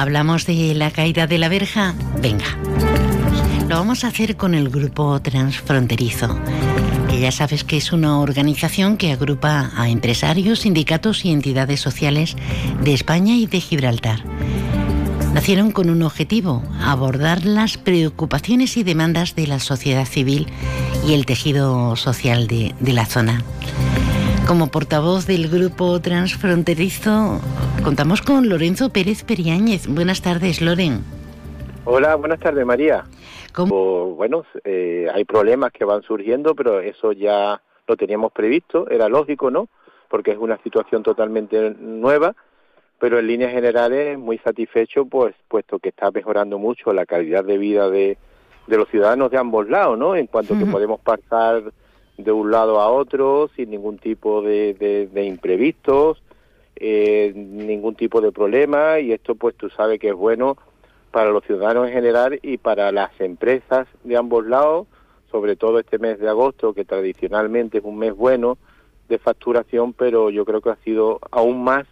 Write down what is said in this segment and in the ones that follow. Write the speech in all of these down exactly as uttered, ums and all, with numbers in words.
¿Hablamos de la caída de la verja? Venga. Lo vamos a hacer con el Grupo Transfronterizo, que ya sabes que es una organización que agrupa a empresarios, sindicatos y entidades sociales de España y de Gibraltar. Nacieron con un objetivo: abordar las preocupaciones y demandas de la sociedad civil y el tejido social de, de la zona. Como portavoz del Grupo Transfronterizo, contamos con Lorenzo Pérez Periáñez. Buenas tardes, Loren. Hola, buenas tardes, María. ¿Cómo? Bueno, eh, hay problemas que van surgiendo, pero eso ya lo teníamos previsto, era lógico, ¿no? Porque es una situación totalmente nueva, pero en líneas generales muy satisfecho, pues puesto que está mejorando mucho la calidad de vida de, de los ciudadanos de ambos lados, ¿no? En cuanto que podemos pasar de un lado a otro sin ningún tipo de, de, de imprevistos, eh, ningún tipo de problema, y esto pues tú sabes que es bueno para los ciudadanos en general y para las empresas de ambos lados, sobre todo este mes de agosto, que tradicionalmente es un mes bueno de facturación, pero yo creo que ha sido aún más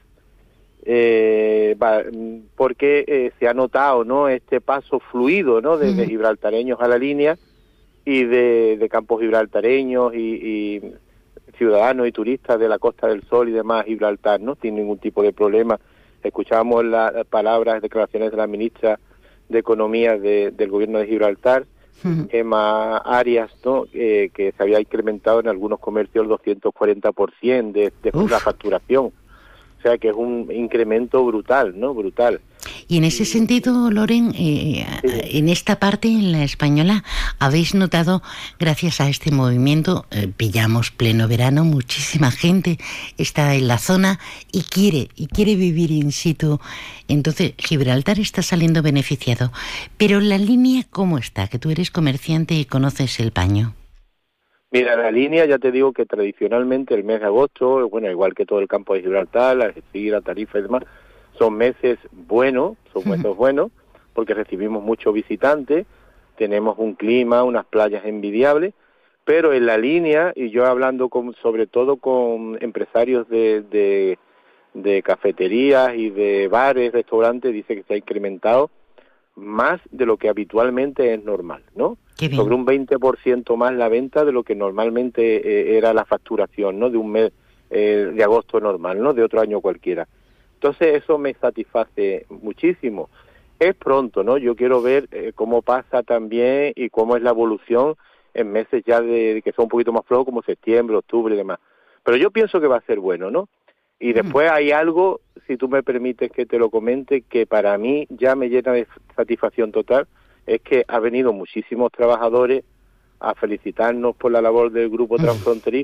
eh, porque eh, se ha notado, ¿no?, este paso fluido, ¿no?, desde mm. gibraltareños a la línea y de, de campos gibraltareños y, y ciudadanos y turistas de la Costa del Sol y demás Gibraltar, ¿no?, sin ningún tipo de problema. Escuchábamos las la palabras, declaraciones de la ministra de Economía de, del Gobierno de Gibraltar, uh-huh. Emma Arias, ¿no?, eh, que se había incrementado en algunos comercios el doscientos cuarenta por ciento de, de la facturación. O sea que es un incremento brutal, ¿no? Brutal. Y en ese sentido, Loren, eh, sí. en esta parte, en la española, habéis notado, gracias a este movimiento, eh, pillamos pleno verano, muchísima gente está en la zona y quiere, y quiere vivir in situ. Entonces, Gibraltar está saliendo beneficiado. Pero la línea, ¿cómo está? Que tú eres comerciante y conoces el paño. Mira, la línea, ya te digo que tradicionalmente el mes de agosto, bueno, igual que todo el campo de Gibraltar, Algeciras, Tarifa y demás, son meses buenos, son meses buenos, porque recibimos muchos visitantes, tenemos un clima, unas playas envidiables, pero en la línea, y yo hablando con, sobre todo con empresarios de, de, de cafeterías y de bares, restaurantes, dice que se ha incrementado más de lo que habitualmente es normal, ¿no? Sobre un veinte por ciento más la venta de lo que normalmente eh, era la facturación, ¿no?, de un mes eh, de agosto normal, ¿no?, de otro año cualquiera. Entonces eso me satisface muchísimo. Es pronto, ¿no? Yo quiero ver eh, cómo pasa también y cómo es la evolución en meses ya de, de que son un poquito más flojos, como septiembre, octubre y demás. Pero yo pienso que va a ser bueno, ¿no? Y después hay algo, si tú me permites que te lo comente, que para mí ya me llena de satisfacción total, es que ha venido muchísimos trabajadores a felicitarnos por la labor del Grupo Transfronterizo.